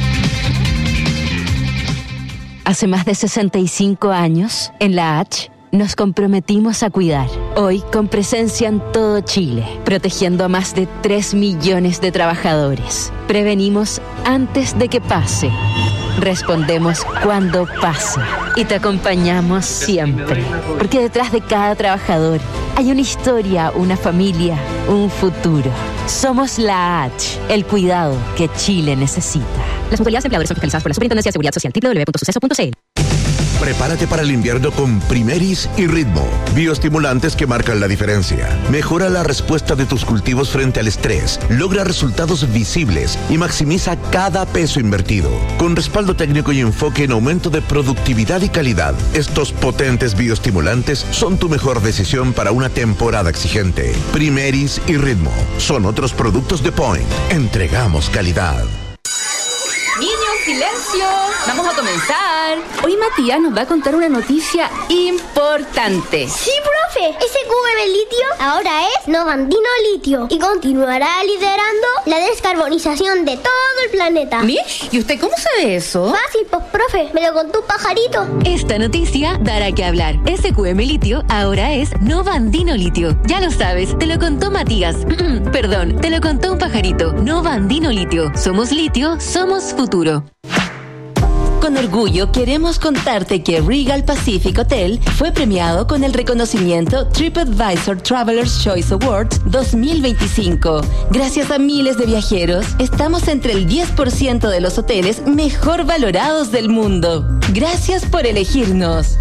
Hace más de 65 años, en la H, nos comprometimos a cuidar. Hoy con presencia en todo Chile, protegiendo a más de 3 millones de trabajadores. Prevenimos antes de que pase. Respondemos cuando pasa. Y te acompañamos siempre. Porque detrás de cada trabajador hay una historia, una familia, un futuro. Somos la H, el cuidado que Chile necesita. Las mutualidades empleadores son fiscalizadas por la Superintendencia de Seguridad Social. www.suceso.cl. Prepárate para el invierno con Primeris y Ritmo, bioestimulantes que marcan la diferencia. Mejora la respuesta de tus cultivos frente al estrés, logra resultados visibles y maximiza cada peso invertido. Con respaldo técnico y enfoque en aumento de productividad y calidad, estos potentes bioestimulantes son tu mejor decisión para una temporada exigente. Primeris y Ritmo son otros productos de Point. Entregamos calidad. Niños, silencio. Vamos a comenzar. Hoy Matías nos va a contar una noticia importante. Sí, profe. Ese cubo de litio ahora es Novandino Litio y continuará liderando la descarbonización de todo el planeta. ¿Mish? ¿Y usted cómo sabe eso? Fácil, pues, profe. Me lo contó un pajarito. Esta noticia dará que hablar. SQM Litio ahora es Novandino Litio. Ya lo sabes, te lo contó Matías. Perdón, te lo contó un pajarito. Novandino Litio. Somos litio, somos futuro. Con orgullo queremos contarte que Regal Pacific Hotel fue premiado con el reconocimiento TripAdvisor Traveler's Choice Awards 2025. Gracias a miles de viajeros, estamos entre el 10% de los hoteles mejor valorados del mundo. Gracias por elegirnos.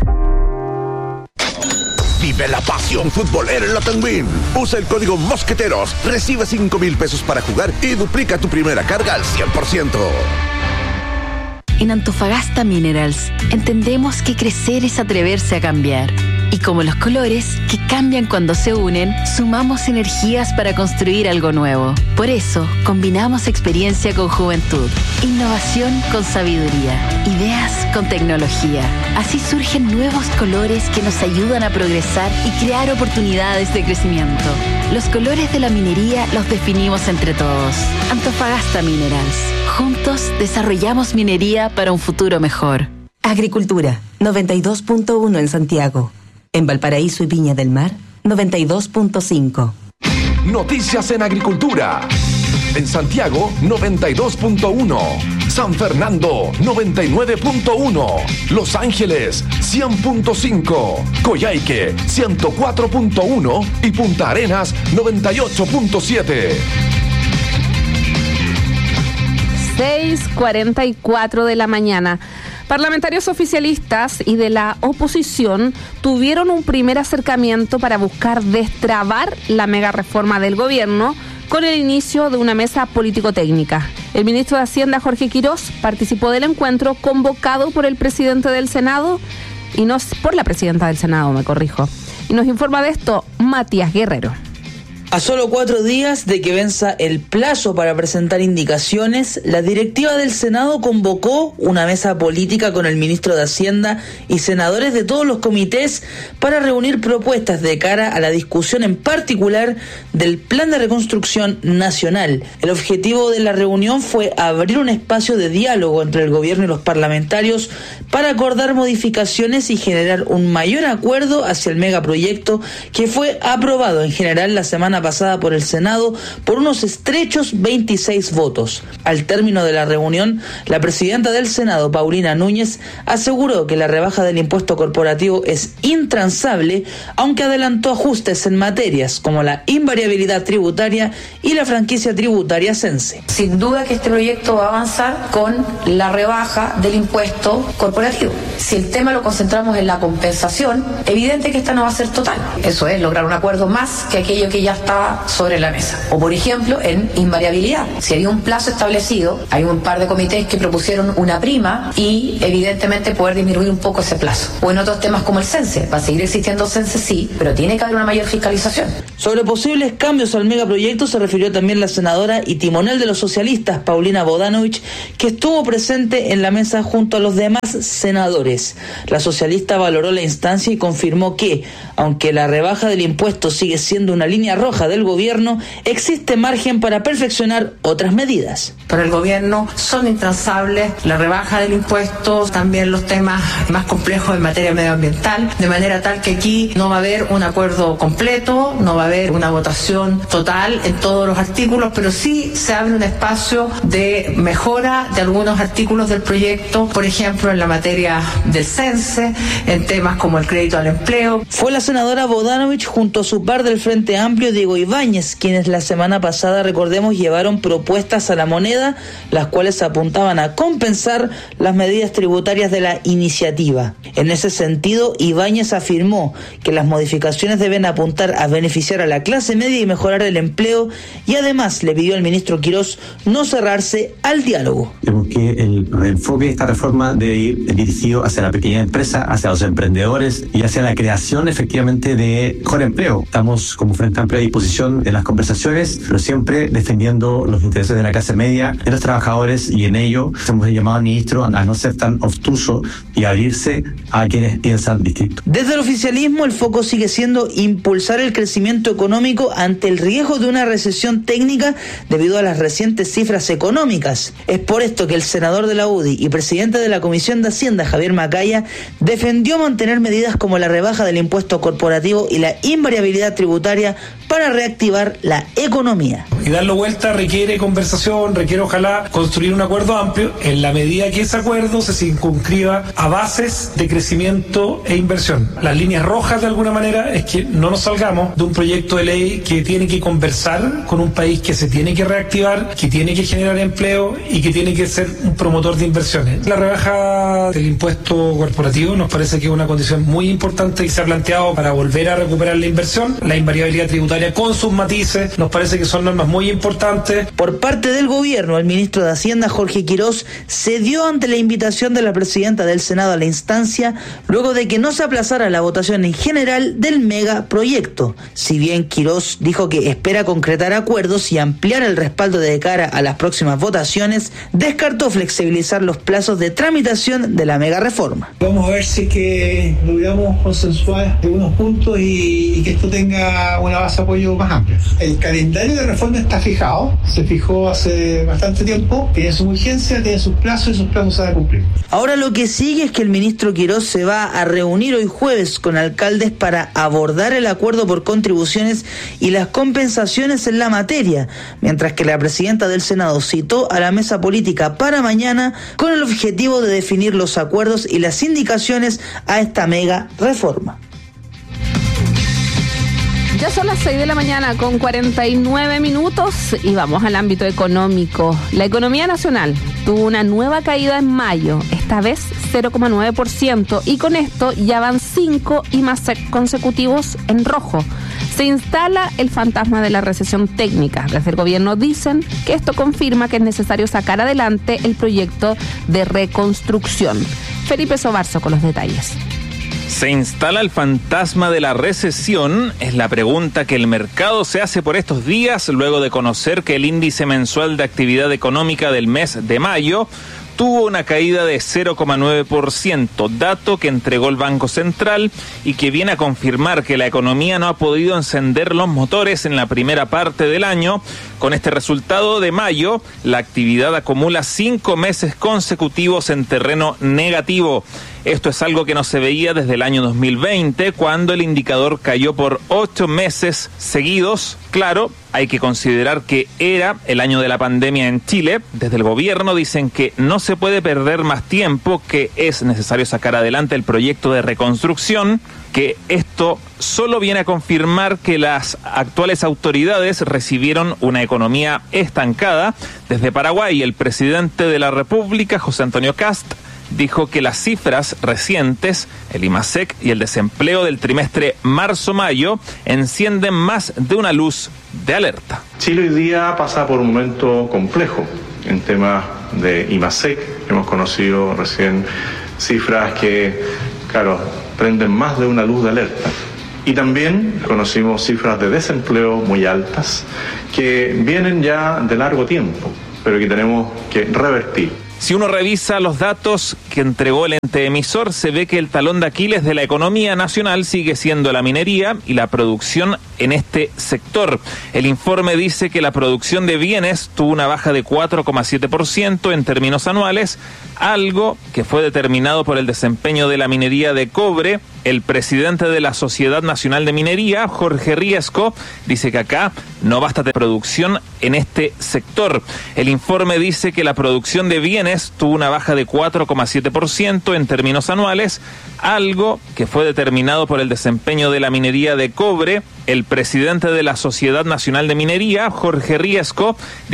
Vive la pasión futbolera en la Penguin. Usa el código Mosqueteros, recibe 5,000 pesos para jugar y duplica tu primera carga al 100%. En Antofagasta Minerals, entendemos que crecer es atreverse a cambiar. Y como los colores, que cambian cuando se unen, sumamos energías para construir algo nuevo. Por eso, combinamos experiencia con juventud, innovación con sabiduría, ideas con tecnología. Así surgen nuevos colores que nos ayudan a progresar y crear oportunidades de crecimiento. Los colores de la minería los definimos entre todos. Antofagasta Minerals. Juntos desarrollamos minería para un futuro mejor. Agricultura, 92.1 en Santiago. En Valparaíso y Viña del Mar, 92.5. Noticias en agricultura. En Santiago, 92.1. San Fernando, 99.1. Los Ángeles, 100.5. Coyhaique, 104.1. Y Punta Arenas, 98.7. 6:44 de la mañana. Parlamentarios oficialistas y de la oposición tuvieron un primer acercamiento para buscar destrabar la mega reforma del gobierno con el inicio de una mesa político-técnica. El ministro de Hacienda, Jorge Quirós, participó del encuentro convocado por el presidente del Senado, y no por la presidenta del Senado, me corrijo. Y nos informa de esto Matías Guerrero. A solo 4 días de que venza el plazo para presentar indicaciones, la directiva del Senado convocó una mesa política con el ministro de Hacienda y senadores de todos los comités para reunir propuestas de cara a la discusión en particular del Plan de Reconstrucción Nacional. El objetivo de la reunión fue abrir un espacio de diálogo entre el gobierno y los parlamentarios para acordar modificaciones y generar un mayor acuerdo hacia el megaproyecto que fue aprobado en general la semana pasada por el Senado por unos estrechos 26 votos. Al término de la reunión, la presidenta del Senado, Paulina Núñez, aseguró que la rebaja del impuesto corporativo es intransable, aunque adelantó ajustes en materias como la invariabilidad tributaria y la franquicia tributaria CENSE. Sin duda que este proyecto va a avanzar con la rebaja del impuesto corporativo. Si el tema lo concentramos en la compensación, evidente que esta no va a ser total. Eso es lograr un acuerdo más que aquello que ya estaba sobre la mesa. O por ejemplo, en invariabilidad. Si había un plazo establecido, hay un par de comités que propusieron una prima y evidentemente poder disminuir un poco ese plazo. O en otros temas como el CENSE. Va a seguir existiendo CENSE, sí, pero tiene que haber una mayor fiscalización. Sobre posibles cambios al megaproyecto se refirió también la senadora y timonel de los socialistas, Paulina Bodanovich, que estuvo presente en la mesa junto a los demás senadores. La socialista valoró la instancia y confirmó que, aunque la rebaja del impuesto sigue siendo una línea roja hoja del gobierno, existe margen para perfeccionar otras medidas. Para el gobierno son intransables la rebaja del impuesto, también los temas más complejos en materia medioambiental, de manera tal que aquí no va a haber un acuerdo completo, no va a haber una votación total en todos los artículos, pero sí se abre un espacio de mejora de algunos artículos del proyecto, por ejemplo, en la materia del CENSE, en temas como el crédito al empleo. Fue la senadora Bodanovich junto a su par del Frente Amplio, Diego Ibáñez, quienes la semana pasada, recordemos, llevaron propuestas a la moneda, las cuales apuntaban a compensar las medidas tributarias de la iniciativa. En ese sentido, Ibáñez afirmó que las modificaciones deben apuntar a beneficiar a la clase media y mejorar el empleo, y además le pidió al ministro Quirós no cerrarse al diálogo. Tenemos que el enfoque de esta reforma debe ir dirigido hacia la pequeña empresa, hacia los emprendedores y hacia la creación efectivamente de mejor empleo. Estamos como Frente Amplio a disposición en las conversaciones, pero siempre defendiendo los intereses de la clase media, de los trabajadores, y en ello hemos llamado al ministro a no ser tan obtuso y abrirse a quienes piensan distinto. Desde el oficialismo, el foco sigue siendo impulsar el crecimiento económico ante el riesgo de una recesión técnica debido a las recientes cifras económicas. Es por esto que el senador de la UDI y presidente de la Comisión de Hacienda, Javier Macaya, defendió mantener medidas como la rebaja del impuesto corporativo y la invariabilidad tributaria para reactivar la economía. Y darlo vuelta requiere conversación, requiere ojalá construir un acuerdo amplio en la medida que ese acuerdo se circunscriba a bases de crecimiento e inversión. Las líneas rojas de alguna manera es que no nos salgamos de un proyecto de ley que tiene que conversar con un país que se tiene que reactivar, que tiene que generar empleo y que tiene que ser un promotor de inversiones. La rebaja del impuesto corporativo nos parece que es una condición muy importante y se ha planteado para volver a recuperar la inversión. La invariabilidad tributaria con sus matices nos parece que son normas muy importantes. Por parte del gobierno, el ministro de Hacienda, Jorge Quirós, cedió ante la invitación de la presidenta del Senado a la instancia luego de que no se aplazara la votación en general del megaproyecto. Si bien Quirós dijo que espera concretar acuerdos y ampliar el respaldo de cara a las próximas votaciones, descartó flexibilizar los plazos de tramitación de la megareforma. Vamos a ver si es que logramos consensuar algunos puntos y que esto tenga una base de apoyo más amplia. El calendario de reforma está fijado, se fijó hace bastante tiempo, tiene su urgencia, tiene sus plazos y sus plazos se van a cumplir. Ahora lo que sigue es que el ministro Quirós se va a reunir hoy jueves con alcaldes para abordar el acuerdo por contribuciones y las compensaciones en la materia, mientras que la presidenta del Senado citó a la mesa política para mañana con el objetivo de definir los acuerdos y las indicaciones a esta mega reforma. Ya son las 6 de la mañana con 49 minutos y vamos al ámbito económico. La economía nacional tuvo una nueva caída en mayo, esta vez 0,9%, y con esto ya van 5 y más consecutivos en rojo. Se instala el fantasma de la recesión técnica. Desde el gobierno dicen que esto confirma que es necesario sacar adelante el proyecto de reconstrucción. Felipe Sobarzo con los detalles. ¿Se instala el fantasma de la recesión? Es la pregunta que el mercado se hace por estos días, luego de conocer que el índice mensual de actividad económica del mes de mayo tuvo una caída de 0,9%, dato que entregó el Banco Central y que viene a confirmar que la economía no ha podido encender los motores en la primera parte del año. Con este resultado de mayo, la actividad acumula 5 meses consecutivos en terreno negativo. Esto es algo que no se veía desde el año 2020, cuando el indicador cayó por 8 meses seguidos. Claro, hay que considerar que era el año de la pandemia en Chile. Desde el gobierno dicen que no se puede perder más tiempo, que es necesario sacar adelante el proyecto de reconstrucción, que esto solo viene a confirmar que las actuales autoridades recibieron una economía estancada. Desde Paraguay, el presidente de la República, José Antonio Kast, dijo que las cifras recientes, el IMASEC y el desempleo del trimestre marzo-mayo, encienden más de una luz de alerta. Chile hoy día pasa por un momento complejo en temas de IMASEC. Hemos conocido recién cifras que, claro, prenden más de una luz de alerta. Y también conocimos cifras de desempleo muy altas que vienen ya de largo tiempo, pero que tenemos que revertir. Si uno revisa los datos que entregó el ente emisor, se ve que el talón de Aquiles de la economía nacional sigue siendo la minería y la producción en este sector. El informe dice que la producción de bienes tuvo una baja de 4,7% en términos anuales, algo que fue determinado por el desempeño de la minería de cobre. El presidente de la Sociedad Nacional de Minería, Jorge Riesco, dice que acá no basta de producción en este sector. El informe dice que la producción de bienes tuvo una baja de 4,7% en términos anuales, algo que fue determinado por el desempeño de la minería de cobre. El presidente de la Sociedad Nacional de Minería, Jorge Riesco,